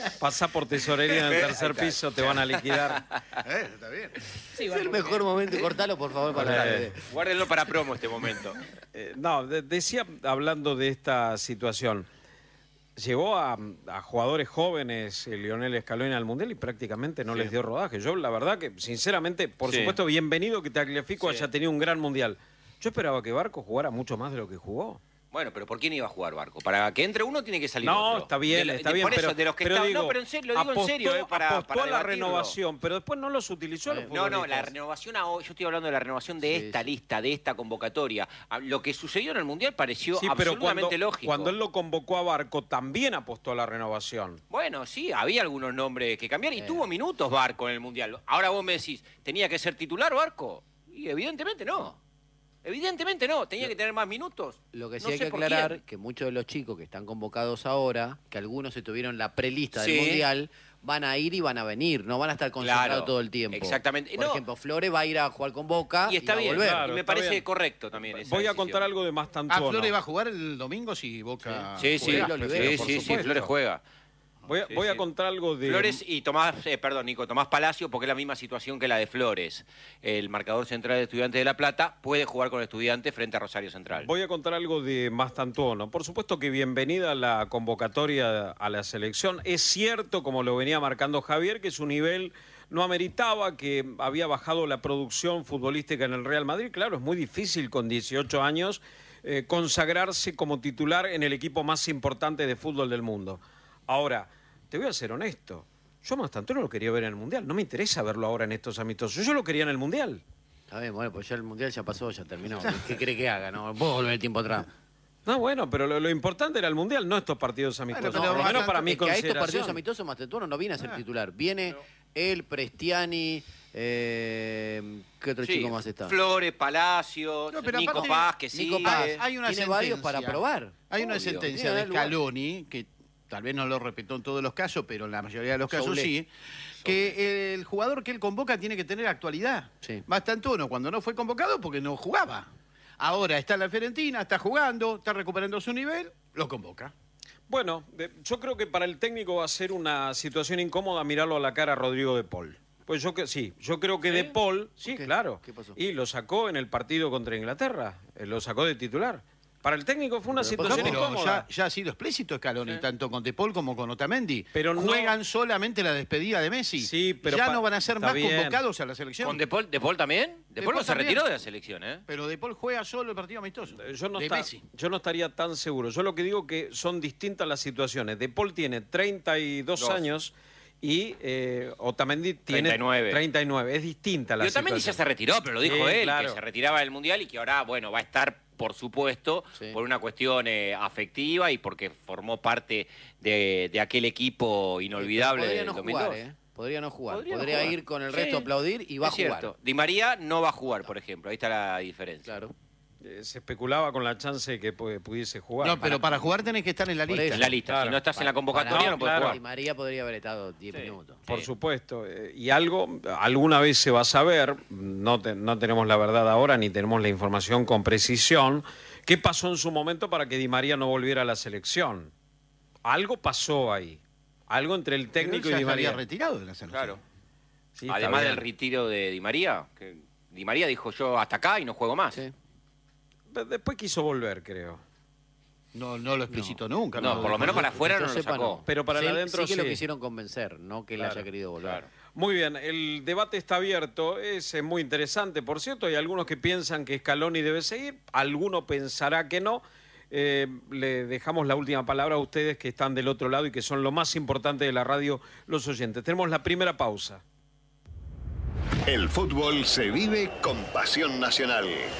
Pasá por tesorería en el tercer piso, te van a liquidar. Está bien. Sí, es el mejor momento. Cortalo, por favor, para la tarde. Guárdenlo para promo este momento. Decía, hablando de esta situación, llevó a jugadores jóvenes Lionel Scaloni al Mundial y prácticamente no les dio rodaje. Yo, la verdad que, sinceramente, por supuesto, bienvenido que Tagliafico haya tenido un gran Mundial. Yo esperaba que Barco jugara mucho más de lo que jugó. Bueno, pero ¿por quién iba a jugar Barco? Para que entre uno tiene que salir otro. No, está bien, Por eso, pero, de los que pero estaban, digo, no, pero en serio, lo digo en serio, apostó a la debatirlo. renovación, pero después no los utilizó los futbolistas. No, la renovación, yo estoy hablando de la renovación de esta lista, de esta convocatoria. Lo que sucedió en el Mundial pareció absolutamente lógico. Cuando él lo convocó a Barco, también apostó a la renovación. Bueno, sí, había algunos nombres que cambiar y tuvo minutos Barco en el Mundial. Ahora vos me decís, ¿tenía que ser titular Barco? Y evidentemente no. Evidentemente no, tenía que tener más minutos. Lo que sí hay que aclarar que muchos de los chicos que están convocados ahora, que algunos se tuvieron la prelista del Mundial, van a ir y van a venir, no van a estar concentrados todo el tiempo. Exactamente. Por ejemplo, Flores va a ir a jugar con Boca y está bien, volver. Claro, y me parece correcto también esa Voy a decisión. contar algo de Mastantuono. Flores va a jugar el domingo si Boca Sí, juega. Flores juega. Voy a contar algo de... Flores y Tomás Palacio, porque es la misma situación que la de Flores. El marcador central de Estudiantes de La Plata puede jugar con Estudiantes frente a Rosario Central. Voy a contar algo de Mastantuono. Por supuesto que bienvenida la convocatoria a la selección. Es cierto, como lo venía marcando Javier, que su nivel no ameritaba, que había bajado la producción futbolística en el Real Madrid. Claro, es muy difícil con 18 años consagrarse como titular en el equipo más importante de fútbol del mundo. Ahora, te voy a ser honesto. Yo a Mastantuono lo quería ver en el Mundial. No me interesa verlo ahora en estos amistosos. Yo lo quería en el Mundial. Está bien, bueno, pues ya el Mundial ya pasó, ya terminó. ¿Qué cree que haga? No puedo volver el tiempo atrás. No, bueno, pero lo importante era el Mundial, no estos partidos amistosos. Bueno, por lo menos para mi consideración. Que a estos partidos amistosos Mastantuono no viene a ser titular. Viene él, Prestiani, ¿qué otro chico más está? Flores, Palacio, Nico Paz, que sí. Nico Paz. Hay una tiene varios para probar. Hay una sentencia de Scaloni que tal vez no lo respetó en todos los casos, pero en la mayoría de los casos sí, que el jugador que él convoca tiene que tener actualidad. Mastantuono cuando no fue convocado porque no jugaba. Ahora está en la Fiorentina, está jugando, está recuperando su nivel, lo convoca. Bueno, yo creo que para el técnico va a ser una situación incómoda mirarlo a la cara a Rodrigo de Paul. Pues yo creo que de Paul, claro, ¿Qué pasó? y lo sacó en el partido contra Inglaterra, lo sacó de titular. Para el técnico fue una situación incómoda. Ya ha sido explícito Scaloni, tanto con De Paul como con Otamendi. Pero juegan solamente la despedida de Messi. Sí, pero ya no van a ser más convocados a la selección. ¿Con De Paul también? De Paul no se retiró de la selección, ¿eh? Pero De Paul juega solo el partido amistoso. Yo no estaría tan seguro. Yo lo que digo que son distintas las situaciones. De Paul tiene 32 años y Otamendi tiene 39. Es distinta la situación. Otamendi ya se retiró, pero lo dijo él, que se retiraba del Mundial y que ahora, bueno, va a estar, por supuesto, por una cuestión afectiva y porque formó parte de aquel equipo inolvidable del 2002. Podría no jugar. Podría ir con el resto a aplaudir y va a jugar. Di María no va a jugar, por ejemplo. Ahí está la diferencia. Claro. Se especulaba con la chance de que pudiese jugar. No, pero para jugar tenés que estar en la lista. En la lista. Claro. Si no estás en la convocatoria no puedes jugar. Di María podría haber estado 10 minutos. Por supuesto. Y alguna vez se va a saber, no tenemos la verdad ahora ni tenemos la información con precisión, qué pasó en su momento para que Di María no volviera a la selección. Algo pasó ahí. Algo entre el técnico y Di María. Había retirado de la selección. Claro. Sí, además del retiro de Di María, que Di María dijo yo hasta acá y no juego más. Sí. Después quiso volver, creo. No lo explicitó nunca. No, por lo menos para afuera no lo sacó. Pero para adentro sí que lo quisieron convencer, no que él haya querido volver. Claro. Muy bien, el debate está abierto, es muy interesante, por cierto, hay algunos que piensan que Scaloni debe seguir, alguno pensará que no. Le dejamos la última palabra a ustedes que están del otro lado y que son lo más importante de la radio, los oyentes. Tenemos la primera pausa. El fútbol se vive con pasión nacional.